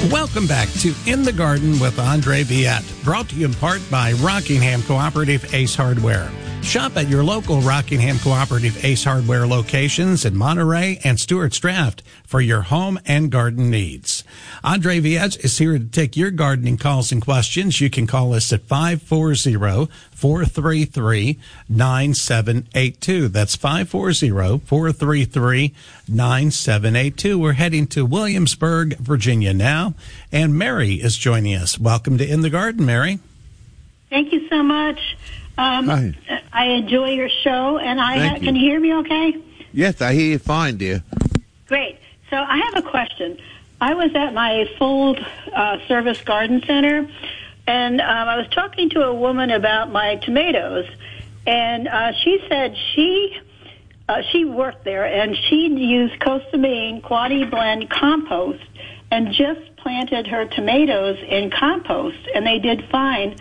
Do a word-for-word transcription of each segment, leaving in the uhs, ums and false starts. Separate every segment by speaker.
Speaker 1: Welcome back to In the Garden with Andre Viette, brought to you in part by Rockingham Cooperative Ace Hardware. Shop at your local Rockingham Cooperative Ace Hardware locations in Monterey and Stewart's Draft for your home and garden needs. Andre Viette is here to take your gardening calls and questions. You can call us at five four zero, four three three, nine seven eight two. That's five four zero, four three three, nine seven eight two. We're heading to Williamsburg, Virginia now, and Mary is joining us. Welcome to In the Garden, Mary.
Speaker 2: Thank you so much. Um,
Speaker 3: Hi.
Speaker 2: I enjoy your show, and I
Speaker 3: Thank
Speaker 2: ha-
Speaker 3: you.
Speaker 2: can you hear me okay?
Speaker 3: Yes, I hear you fine, dear.
Speaker 2: Great. So I have a question. I was at my full uh, service garden center, and um, I was talking to a woman about my tomatoes, and uh, she said she uh, she worked there, and she used Costa Maine Quality Blend compost and just planted her tomatoes in compost, and they did fine.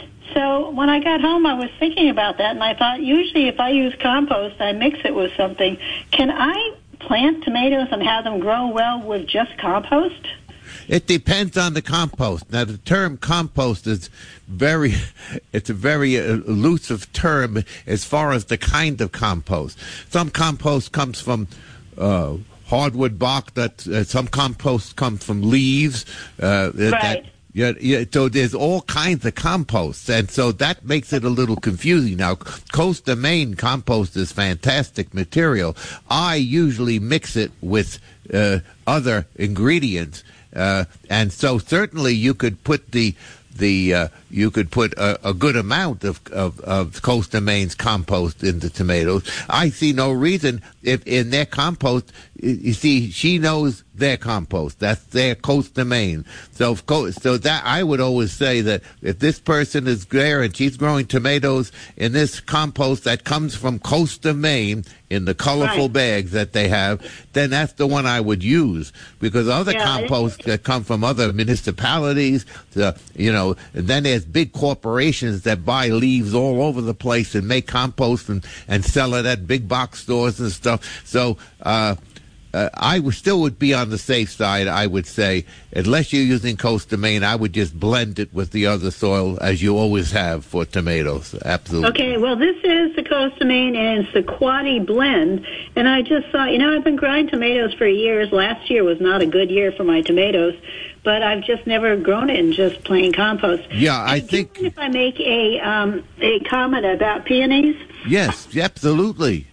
Speaker 2: So when I got home, I was thinking about that, and I thought, usually if I use compost, I mix it with something. Can I plant tomatoes and have them grow well with just compost?
Speaker 3: It depends on the compost. Now, the term compost is very, it's a very elusive term as far as the kind of compost. Some compost comes from uh, hardwood bark. That uh, some compost comes from leaves. Uh,
Speaker 2: Right.
Speaker 3: That, Yeah, yeah, so there's all kinds of composts, and so that makes it a little confusing. Now, Costa Maine compost is fantastic material. I usually mix it with uh, other ingredients, uh, and so certainly you could put the the uh, you could put a, a good amount of, of of Costa Maine's compost into tomatoes. I see no reason if in their compost. You see, she knows their compost. That's their Costa Maine. So, so that I would always say that if this person is there and she's growing tomatoes in this compost that comes from Costa Maine in the colorful
Speaker 2: Right.
Speaker 3: bags that they have, then that's the one I would use, because other
Speaker 2: Yeah,
Speaker 3: composts that come from other municipalities, the, you know, and then there's big corporations that buy leaves all over the place and make compost and, and sell it at big box stores and stuff. So, uh, Uh, I would still would be on the safe side, I would say. Unless you're using Costa Maine, I would just blend it with the other soil, as you always have for tomatoes. Absolutely.
Speaker 2: Okay, well, this is the Costa Maine, and it's the Quality Blend. And I just thought, you know, I've been growing tomatoes for years. Last year was not a good year for my tomatoes, but I've just never grown it in just plain compost.
Speaker 3: Yeah, I
Speaker 2: Do you
Speaker 3: think...
Speaker 2: mind if I make a, um, a comment about peonies?
Speaker 3: Yes, absolutely.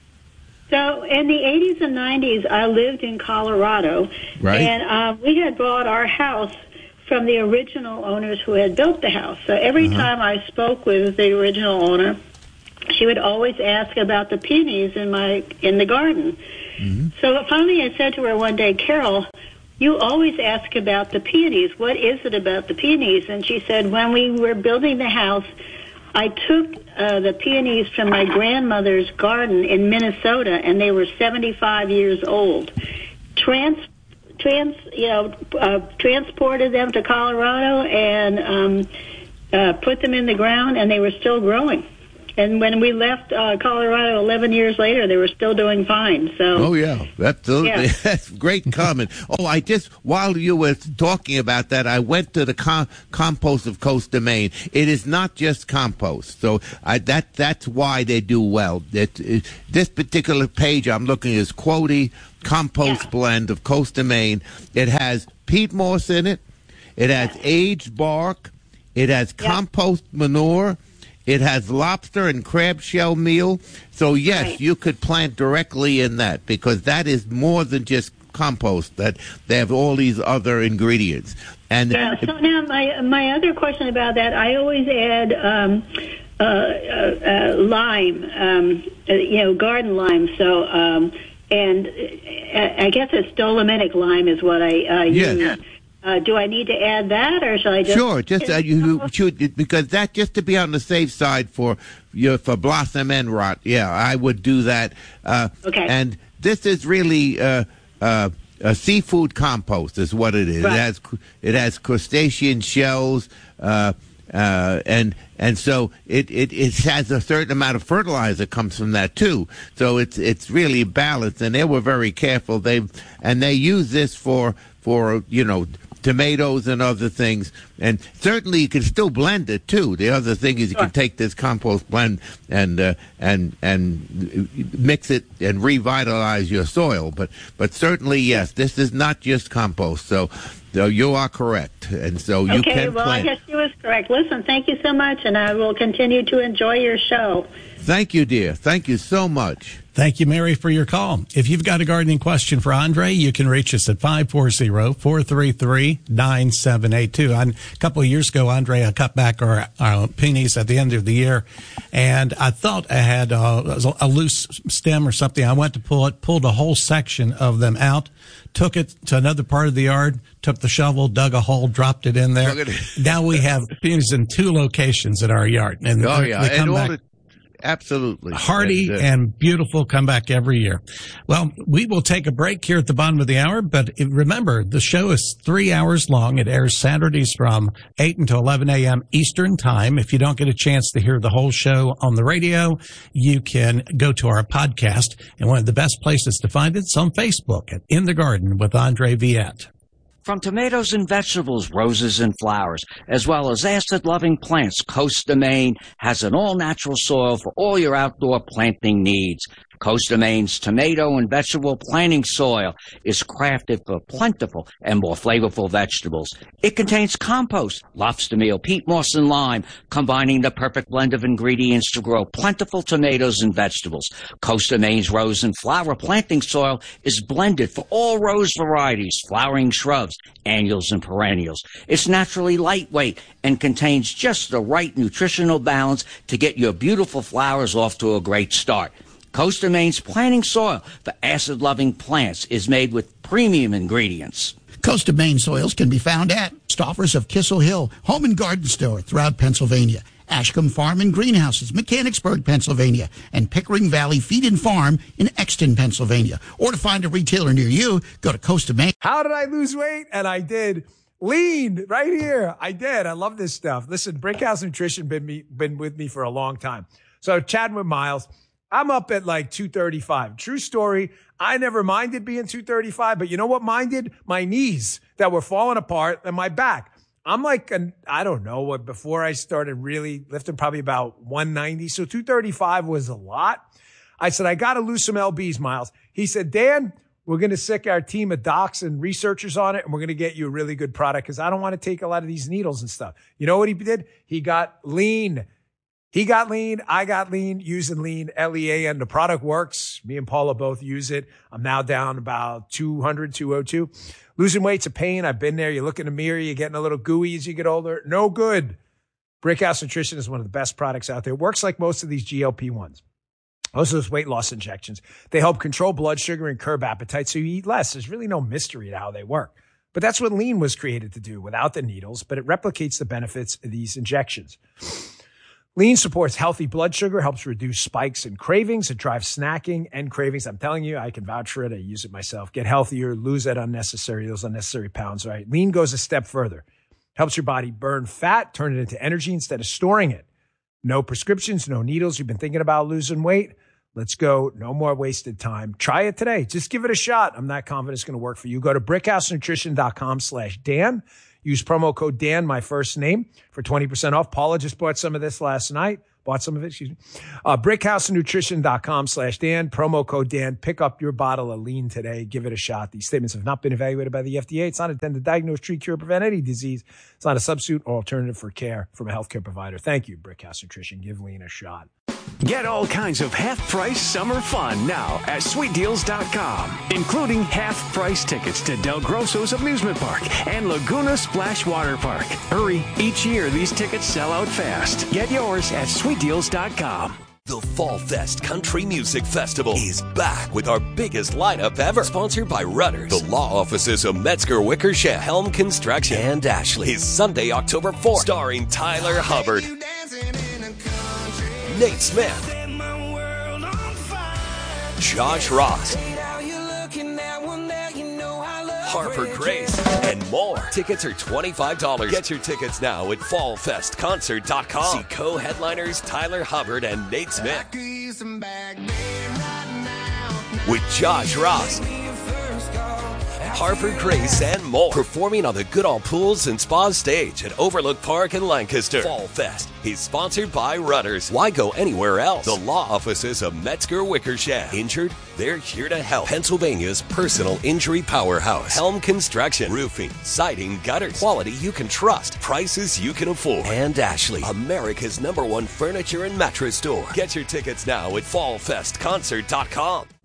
Speaker 2: So in the eighties and nineties, I lived in Colorado,
Speaker 3: Right.
Speaker 2: and uh, we had bought our house from the original owners who had built the house. So every
Speaker 3: Uh-huh.
Speaker 2: time I spoke with the original owner, she would always ask about the peonies in my in the garden.
Speaker 3: Mm-hmm.
Speaker 2: So finally I said to her one day, Carol, you always ask about the peonies. What is it about the peonies? And she said, when we were building the house, I took uh, the peonies from my grandmother's garden in Minnesota, and they were seventy-five years old. Trans, trans, you know, uh, transported them to Colorado and um, uh, put them in the ground, and they were still growing. And when we left uh, Colorado eleven years later, they were still doing fine. So.
Speaker 3: Oh, yeah, absolutely.
Speaker 2: Yeah.
Speaker 3: That's a great comment. Oh, I just, while you were talking about that, I went to the com- compost of Costa Maine. It is not just compost. So I, that that's why they do well. It, it, this particular page I'm looking at is Quality Compost
Speaker 2: Yeah.
Speaker 3: Blend of Costa Maine. It has peat moss in it. It has aged bark. It has
Speaker 2: Yeah.
Speaker 3: compost manure. It has lobster and crab shell meal. So, yes,
Speaker 2: Right.
Speaker 3: you could plant directly in that, because that is more than just compost. That they have all these other ingredients. And
Speaker 2: Yeah. So now my my other question about that, I always add um, uh, uh, uh, lime, um, uh, you know, garden lime. So um, and uh, I guess it's dolomitic lime is what I uh,
Speaker 3: Yes.
Speaker 2: use. Uh, do I need to add that, or should I just
Speaker 3: sure, just uh, you should, because that, just to be on the safe side for your for blossom end rot. Yeah, I would do that. Uh,
Speaker 2: Okay.
Speaker 3: And this is really uh, uh, a seafood compost, is what it is.
Speaker 2: Right.
Speaker 3: It has it has crustacean shells. Uh, Uh, and and so it, it, it has a certain amount of fertilizer comes from that too. So it's it's really balanced, and they were very careful. They and they use this for for you know tomatoes and other things. And certainly you can still blend it too. The other thing is you
Speaker 2: Sure.
Speaker 3: can take this compost blend and uh, and and mix it and revitalize your soil. But but certainly yes, this is not just compost. So. So you are correct, and so you
Speaker 2: okay,
Speaker 3: can
Speaker 2: well,
Speaker 3: plant.
Speaker 2: I guess she was correct. Listen, thank you so much, and I will continue to enjoy your show.
Speaker 3: Thank you, dear. Thank you so much.
Speaker 1: Thank you, Mary, for your call. If you've got a gardening question for Andre, you can reach us at five four zero, four three three, nine seven eight two. A couple of years ago, Andre, I cut back our, our peonies at the end of the year, and I thought I had a, a loose stem or something. I went to pull it, pulled a whole section of them out, took it to another part of the yard, took the shovel, dug a hole, dropped it in there. Now we have peonies in two locations in our yard. And
Speaker 3: oh, yeah.
Speaker 1: They come
Speaker 3: and all
Speaker 1: back.
Speaker 3: the- Absolutely.
Speaker 1: Hardy
Speaker 3: and, uh,
Speaker 1: and beautiful, come back every year. Well, we will take a break here at the bottom of the hour, but remember, the show is three hours long. It airs Saturdays from eight until eleven a.m. Eastern Time. If you don't get a chance to hear the whole show on the radio, you can go to our podcast. And one of the best places to find it is on Facebook at In the Garden with Andre Viette.
Speaker 4: From tomatoes and vegetables, roses and flowers, as well as acid-loving plants, Costa Maine has an all-natural soil for all your outdoor planting needs. Costa Maine's tomato and vegetable planting soil is crafted for plentiful and more flavorful vegetables. It contains compost, lobster meal, peat moss, and lime, combining the perfect blend of ingredients to grow plentiful tomatoes and vegetables. Costa Maine's rose and flower planting soil is blended for all rose varieties, flowering shrubs, annuals, and perennials. It's naturally lightweight and contains just the right nutritional balance to get your beautiful flowers off to a great start. Costa Maine's planting soil for acid-loving plants is made with premium ingredients.
Speaker 5: Costa Maine soils can be found at Stoffers of Kissel Hill Home and Garden Store throughout Pennsylvania, Ashcombe Farm and Greenhouses, Mechanicsburg, Pennsylvania, and Pickering Valley Feed and Farm in Exton, Pennsylvania. Or to find a retailer near you, go to Costa Maine.
Speaker 6: How did I lose weight? And I did. Lean right here. I did. I love this stuff. Listen, Brickhouse Nutrition been me been with me for a long time. So chatting with Miles, I'm up at like two thirty-five. True story. I never minded being two thirty-five, but you know what minded? My knees that were falling apart and my back. I'm like, an, I don't know what, before I started really lifting, probably about one ninety. So two thirty-five was a lot. I said, I got to lose some L Bs, Miles. He said, Dan, we're going to sick our team of docs and researchers on it, and we're going to get you a really good product because I don't want to take a lot of these needles and stuff. You know what he did? He got lean. He got lean. I got lean using lean, L E A N. The product works. Me and Paula both use it. I'm now down about two hundred, two oh two. Losing weight's a pain. I've been there. You look in the mirror. You're getting a little gooey as you get older. No good. Brickhouse Nutrition is one of the best products out there. It works like most of these G L P ones. Most of those weight loss injections. They help control blood sugar and curb appetite so you eat less. There's really no mystery to how they work. But that's what lean was created to do without the needles, but it replicates the benefits of these injections. Lean supports healthy blood sugar, helps reduce spikes and cravings. It drives snacking and cravings. I'm telling you, I can vouch for it. I use it myself. Get healthier, lose that unnecessary, those unnecessary pounds, right? Lean goes a step further. Helps your body burn fat, turn it into energy instead of storing it. No prescriptions, no needles. You've been thinking about losing weight? Let's go. No more wasted time. Try it today. Just give it a shot. I'm not confident it's going to work for you. Go to brickhousenutrition.com slash Dan. Use promo code Dan, my first name, for twenty percent off. Paula just bought some of this last night. Bought some of it, excuse me. Uh, brickhousenutrition.com slash Dan. Promo code Dan. Pick up your bottle of lean today. Give it a shot. These statements have not been evaluated by the F D A. It's not intended to diagnose, treat, cure, prevent any disease. It's not a substitute or alternative for care from a healthcare provider. Thank you, Brickhouse Nutrition. Give lean a shot.
Speaker 7: Get all kinds of half-price summer fun now at sweet deals dot com, including half-price tickets to Del Grosso's Amusement Park and Laguna Splash Water Park. Hurry, each year these tickets sell out fast. Get yours at sweet deals dot com.
Speaker 8: The Fall Fest Country Music Festival is back with our biggest lineup ever. Sponsored by Rudders, the law offices of Metzger, Wickersham, Helm Construction, and Ashley. Is Sunday, October fourth, starring Tyler Hubbard, Nate Smith, Josh Ross, Harper Grace, and more. Tickets are twenty-five dollars. Get your tickets now at fall fest concert dot com. See co-headliners Tyler Hubbard and Nate Smith. With Josh Ross, Harper Grace, and more. Performing on the Goodall Pools and Spa stage at Overlook Park in Lancaster. Fall Fest is sponsored by Rudders. Why go anywhere else? The law offices of Metzger Wickersham. Injured? They're here to help. Pennsylvania's personal injury powerhouse. Helm Construction. Roofing, siding, gutters. Quality you can trust. Prices you can afford. And Ashley, America's number one furniture and mattress store. Get your tickets now at fall fest concert dot com.